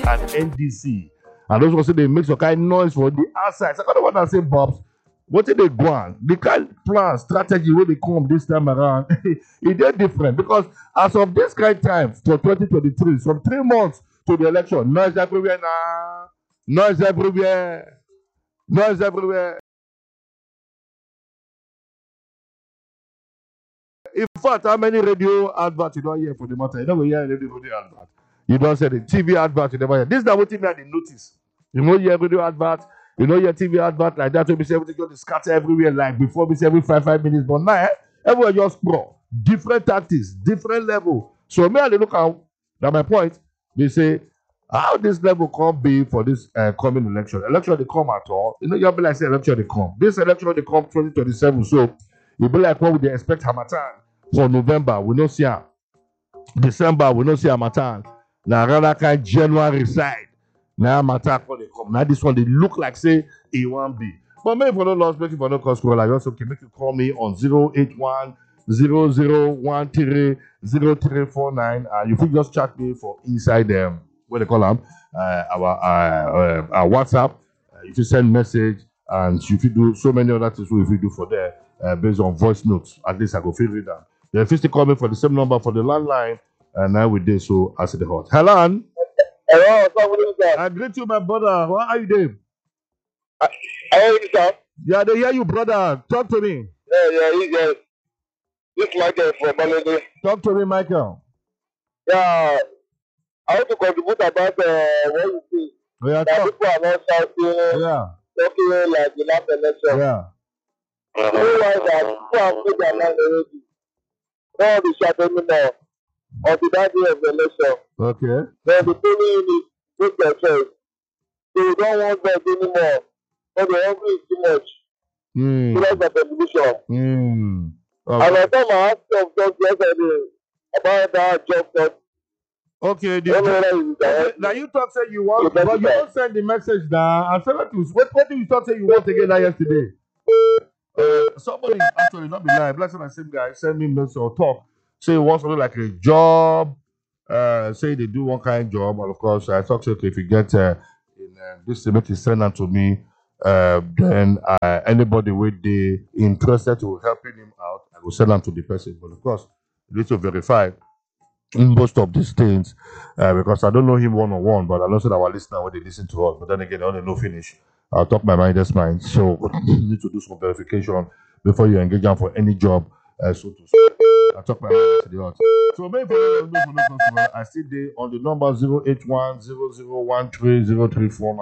and NDC. And those ones say they make some kind of noise for the outside. So I don't want to say, Bobs, what did they go on? The kind of plan, strategy where they come this time around, it is different. Because as of this kind of time for 2023, from 3 months to the election, noise everywhere now. Noise everywhere. Noise everywhere. In fact, how many radio adverts you don't hear for the matter? You don't hear any radio advert. You don't say the TV advert, you never hear. This is what TV had notice. You know your radio advert, you know your TV advert like that, we say everything just scatter everywhere like before we say every 5 minutes. But now everywhere just pro. Different tactics, different level. So me and they look at that my point. They say how this level can be for this coming election. Election they come at all. You know, you'll be like say election they come. This election they come 2027. So you'll be like what would they expect Hamatan for November? We don't see her. December, we don't see Hamatan. Now rather kind January side. Now Hamatan for they come. Now this one they look like say A1B. But maybe for no loss, maybe for no cost call, I also can make you call me on 081 0013 0349 and you can just chat me for inside what they call them our WhatsApp. If you send message and if you do so many other things, if you do for there based on voice notes, at least I go feel read them. Then if you call me for the same number for the landline, and now we did so as the hot. Hello. Hello, sir. I greet you, my brother. How are you doing? How are you, sir? Yeah, they hear you, brother. Talk to me. Yeah. This Michael from Bangladesh. Talk to me, Michael. Yeah, I want to contribute about what you see. Yeah, that people are not shouting, talking like the last election. Yeah. Meanwhile, that people have made their mind already. No one will shout anymore until that day of the election. Okay. Then the polling unit make their choice. They don't want that anymore. But the hungry is too much. So that's the television. Okay. And I thought my ask of just yesterday about that job cut. Okay, now you talk say you want, but you don't send the message now. And what do you talk say you want again yesterday? Somebody actually not be lying, blessing the same guy send me message or talk. Say he wants something like a job. Say they do one kind of job, and of course I talk to okay, if you get this limit is sent out to me. Then anybody with the interested to helping him out, I will send them to the person. But of course, you need to verify most of these things because I don't know him one on one, but I know that our listener when they listen to us. But then again, I only know finish. I'll talk my mind, that's mine. So you need to do some verification before you engage them for any job. So to speak. I'll talk my mind to the heart. So maybe I still there on the number 081 0013 0349.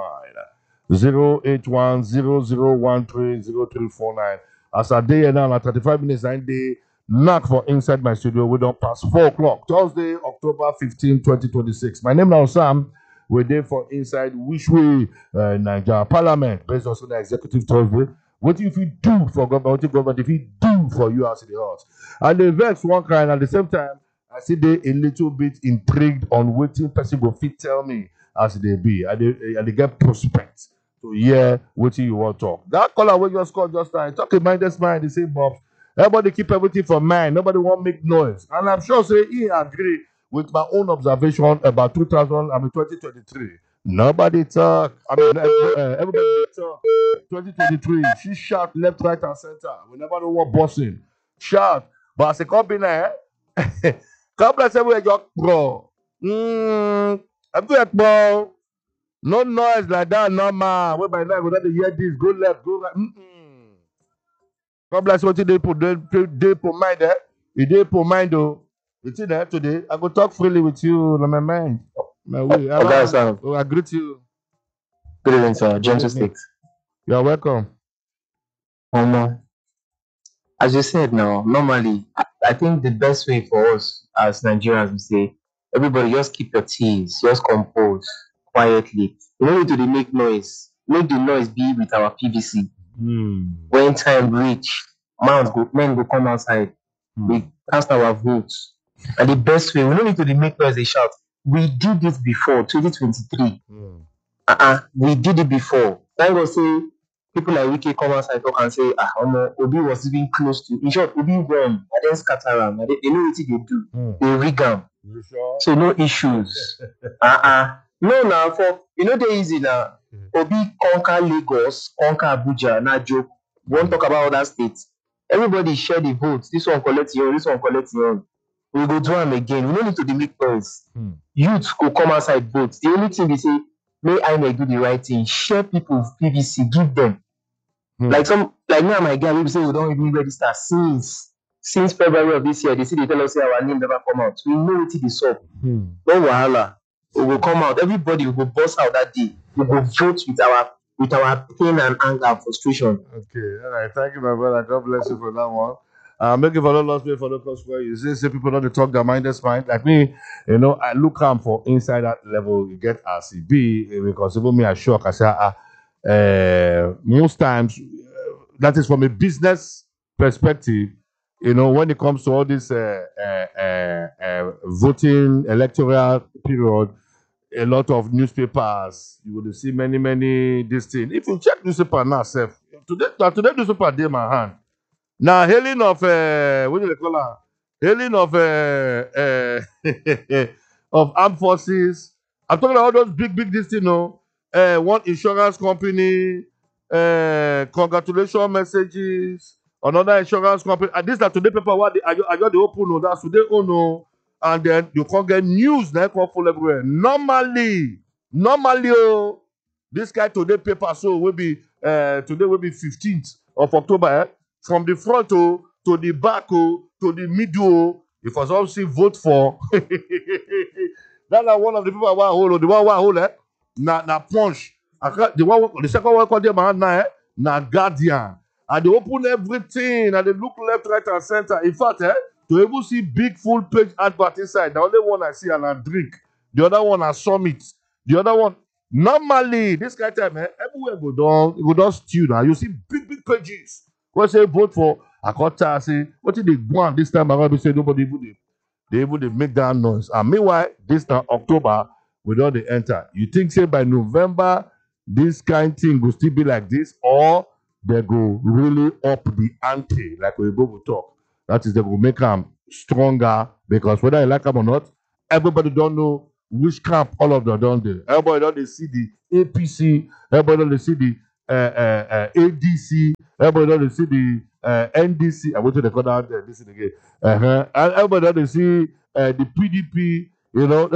081 0013 0349. As I day now, at 35 minutes, I day knock for inside my studio. We don't pass 4 o'clock. Thursday, October 15, 2026. My name now Sam. We're there for inside Which Way Nigeria Parliament, based on the executive Thursday. What if you do for government? What government if you do for you as in the house? And the vex one kind at the same time, I see they a little bit intrigued on what person go fit tell me as they be. And they get prospects. So yeah, what you want to talk. That caller we just called just now. Talk about this mind, the same Bob. Everybody keep everything for mind. Nobody want make noise. And I'm sure say he agree with my own observation about 2023. Nobody talk. Everybody talk. 2023. She shout left, right, and center. We never know what bossing. Shout. But as a company, God bless everywhere just bro. Bro. No noise like that, no man. Where by now we don't hear this. Go left, go right. God bless what you did for mind there. You did for mind though. It's in there today. I go talk freely with you, my man. My way. I greet you. Good evening, sir. James Sticks. You're welcome. As you said now, normally, I think the best way for us as Nigerians, we say, everybody just keep your teeth, just compose quietly. You don't need to make noise. Make the noise be with our PVC. When time reach, men go come outside. We cast our votes. And the best way, we don't need to make noise, they shout. We did this before, 2023. We did it before. Thank God say, people like Wiki come outside talk and say, Obi was even close to. In short, Obi won. I didn't scatter them. They know what they do. They rig them. Sure? So no issues. No, now for they easy now. Obi conquer Lagos, conquer Abuja, na joke. Won't talk about other states. Everybody share the votes. This one collect your own, this one collect your own. We go do them again. We don't need to dey make noise. Youth go come outside vote. The only thing we say, may INEC do the right thing. Share people with PVC, give them. Like me and my guy, we say we don't even register since February of this year. They say they tell us say our name never come out. We know what it is up. No wahala. We will come out. Everybody will go bust out that day. We will vote with our pain and anger and frustration. Okay, all right. Thank you, my brother. God bless you for that one. Make it for the lost way for the cost where you say people don't talk their mind is fine. Like me, I look out for inside that level. You get RCB because even me, I shock. I say, most times that is from a business perspective. When it comes to all this voting electoral period, a lot of newspapers, you will see many this thing. If you check newspaper now, today newspaper dey my hand. Now hailing of what do they call her? Hailing of of armed forces. I'm talking about all those big this thing, one insurance company, congratulation messages, another insurance company. And this are today paper what I got the open, that's today and then you can't get news that come full everywhere. Normally, this guy today paper so will be today will be 15th of October. From the front to the back to the middle, if was obviously vote for. That's like one of the people I want to hold. The one I hold na Punch. The second one called them na Guardian. And they open everything and they look left, right, and center. In fact, to even see big full page advert inside. The only one I see and I drink. The other one I Summit. The other one. Normally, this kind of time, everywhere go down stew now. You see big pages. When say vote for Akota, I say, what did they go on this time around? We say nobody even they make that noise. And meanwhile, this time October, we don't enter. You think say by November, this kind thing will still be like this, or they go really up the ante, like we go talk. That is, they will make them stronger because whether you like them or not, everybody don't know which camp all of them don't do. Everybody don't see the APC, everybody don't see the ADC, everybody don't see the NDC. I want to record out this again. And everybody don't see the PDP,